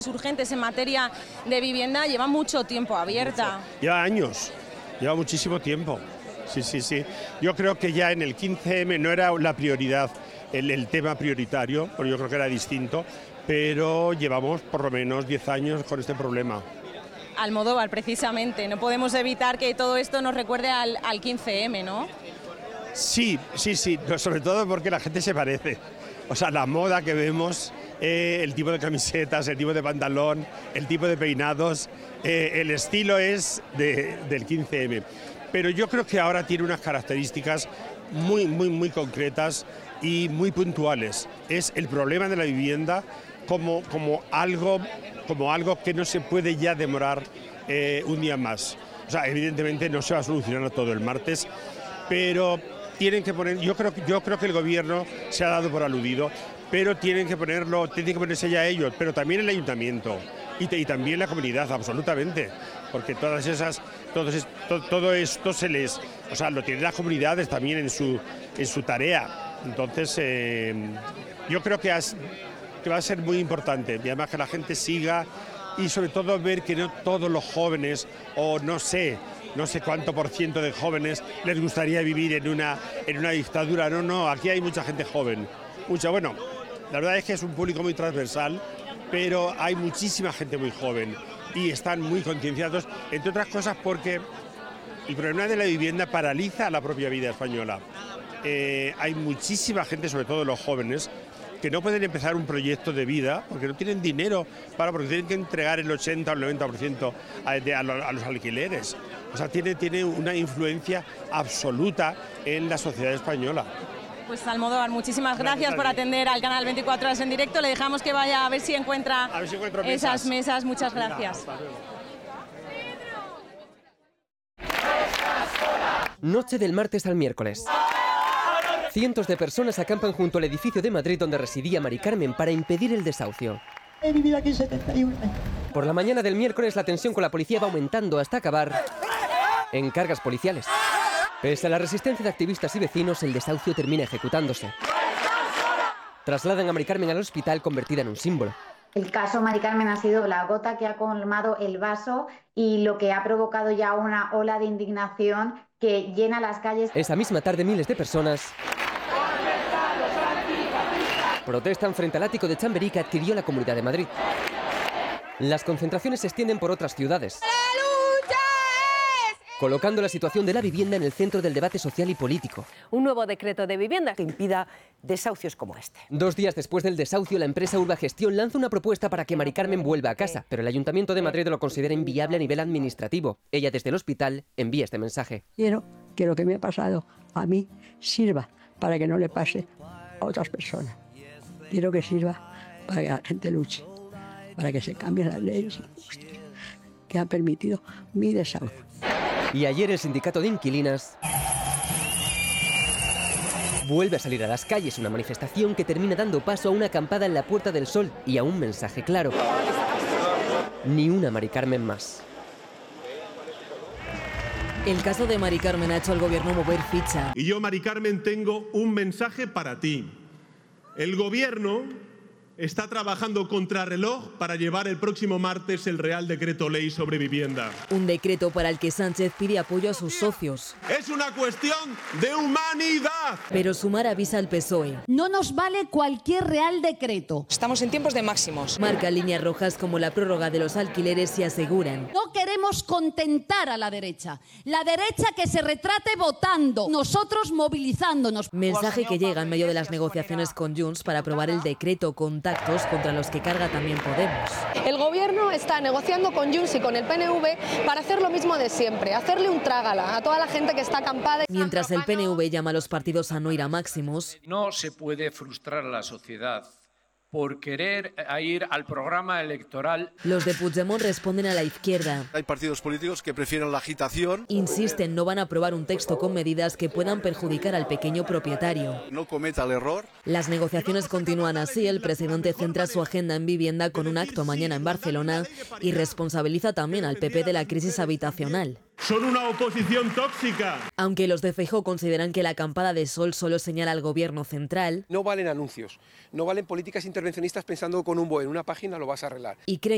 urgentes en materia de vivienda lleva mucho tiempo abierta. Lleva años, lleva muchísimo tiempo. Sí. Yo creo que ya en el 15M no era la prioridad, el tema prioritario, porque yo creo que era distinto, pero llevamos por lo menos 10 años con este problema. Almodóvar, precisamente, no podemos evitar que todo esto nos recuerde al 15M, ¿no? Sí, sobre todo porque la gente se parece. O sea, la moda que vemos, el tipo de camisetas, el tipo de pantalón, el tipo de peinados, el estilo es del 15M. Pero yo creo que ahora tiene unas características muy concretas y muy puntuales. Es el problema de la vivienda como algo que no se puede ya demorar un día más. O sea, evidentemente no se va a solucionar todo el martes, pero tienen que poner, yo creo que el gobierno se ha dado por aludido, pero tienen que ponerse ya ellos, pero también el ayuntamiento y también la comunidad, absolutamente, porque todo esto o sea, lo tienen las comunidades también en su tarea. Entonces, yo creo que va a ser muy importante, y además que la gente siga y sobre todo ver que no todos los jóvenes, o no sé cuánto por ciento de jóvenes les gustaría vivir en una dictadura. No, aquí hay mucha gente joven. Bueno, la verdad es que es un público muy transversal, pero hay muchísima gente muy joven y están muy concienciados, entre otras cosas porque el problema de la vivienda paraliza la propia vida española. Hay muchísima gente, sobre todo los jóvenes, que no pueden empezar un proyecto de vida porque no tienen dinero porque tienen que entregar el 80 o el 90% a los alquileres. O sea, tiene una influencia absoluta en la sociedad española. Pues Almodóvar, muchísimas gracias por atender al canal 24 Horas en directo. Le dejamos que vaya a ver si encuentra esas mesas. Muchas gracias. Noche del martes al miércoles. Cientos de personas acampan junto al edificio de Madrid donde residía Mari Carmen para impedir el desahucio. He vivido aquí 71 años. Por la mañana del miércoles la tensión con la policía va aumentando hasta acabar en cargas policiales. Pese a la resistencia de activistas y vecinos, el desahucio termina ejecutándose. Trasladan a Mari Carmen al hospital convertida en un símbolo. El caso Mari Carmen ha sido la gota que ha colmado el vaso y lo que ha provocado ya una ola de indignación que llena las calles. Esa misma tarde miles de personas protestan frente al ático de Chamberí que adquirió la Comunidad de Madrid. Las concentraciones se extienden por otras ciudades, colocando la situación de la vivienda en el centro del debate social y político. Un nuevo decreto de vivienda que impida desahucios como este. 2 días después del desahucio, la empresa Urbagestión lanza una propuesta para que Mari Carmen vuelva a casa, pero el Ayuntamiento de Madrid lo considera inviable a nivel administrativo. Ella desde el hospital envía este mensaje. Quiero que lo que me ha pasado a mí sirva para que no le pase a otras personas. Quiero que sirva para que la gente luche, para que se cambien las leyes que han permitido mi desahucio. Y ayer el sindicato de inquilinas vuelve a salir a las calles, una manifestación que termina dando paso a una acampada en la Puerta del Sol y a un mensaje claro: ni una Mari Carmen más. El caso de Mari Carmen ha hecho al gobierno mover ficha. Y yo, Mari Carmen, tengo un mensaje para ti. El gobierno está trabajando contrarreloj para llevar el próximo martes el Real Decreto Ley sobre vivienda. Un decreto para el que Sánchez pide apoyo a sus socios. Es una cuestión de humanidad. Pero Sumar avisa al PSOE. No nos vale cualquier Real Decreto. Estamos en tiempos de máximos. Marca líneas rojas como la prórroga de los alquileres y aseguran: no queremos contentar a la derecha. La derecha que se retrate votando, nosotros movilizándonos. Mensaje que llega en medio de las negociaciones con Junts para aprobar el decreto contactos contra los que carga también Podemos. El gobierno está negociando con Junts y con el PNV para hacer lo mismo de siempre, hacerle un trágala a toda la gente que está acampada. Mientras el PNV llama a los partidos a no ir a máximos. No se puede frustrar a la sociedad por querer ir al programa electoral. Los de Puigdemont responden a la izquierda. Hay partidos políticos que prefieren la agitación. Insisten, no van a aprobar un texto con medidas que puedan perjudicar al pequeño propietario. No cometa el error. Las negociaciones continúan así. El presidente centra su agenda en vivienda con un acto mañana en Barcelona y responsabiliza también al PP de la crisis habitacional. Son una oposición tóxica. Aunque los de Feijóo consideran que la acampada de Sol solo señala al gobierno central. No valen anuncios, no valen políticas intervencionistas pensando con un BOE en una página lo vas a arreglar. Y creen